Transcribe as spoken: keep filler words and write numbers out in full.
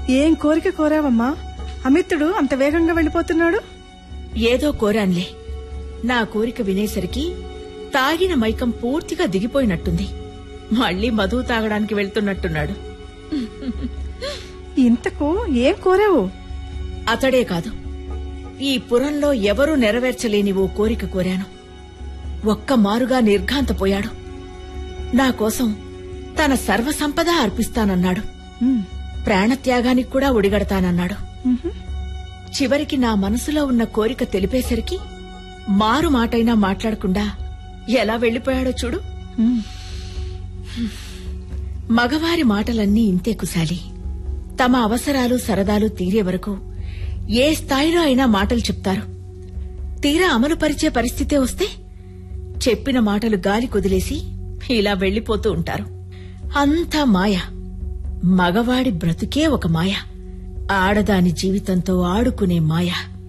ఏం కోరిక కోరావమ్మా? అమిత్రుడు అంత వేగంగా వెళ్లిపోతున్నాడు. ఏదో కోరాన్లే. నా కోరిక వినేసరికి తాగిన మైకం పూర్తిగా దిగిపోయినట్టుంది. మళ్లీ మధు తాగడానికి వెళ్తున్నట్టున్నాడు. ఇంతకు ఏం కోరావు? అతడే కాదు, ఈ పురంలో ఎవరూ నెరవేర్చలేని ఓ కోరిక కోరాను. ఒక్క మారుగా నిర్ఘాంతపోయాడు. నా కోసం తన సర్వసంపద అర్పిస్తానన్నాడు. ప్రాణత్యాగానికి కూడా ఒడిగడతానన్నాడు. చివరికి నా మనసులో ఉన్న కోరిక తెలిపేసరికి మారు మాటైనా మాట్లాడకుండా ఎలా వెళ్లిపోయాడో చూడు. మగవారి మాటలన్నీ ఇంతే కుశాలి. తమ అవసరాలు సరదాలు తీరే వరకు ఏ స్థాయిలో అయినా మాటలు చెప్తారు. తీరా అమలుపరిచే పరిస్థితే వస్తే చెప్పిన మాటలు గాలి కుదిలేసి ఇలా వెళ్లిపోతూ ఉంటారు. అంతా మాయ. మగవాడి బ్రతుకే ఒక మాయ. ఆడదాని జీవితంతో ఆడుకునే మాయ.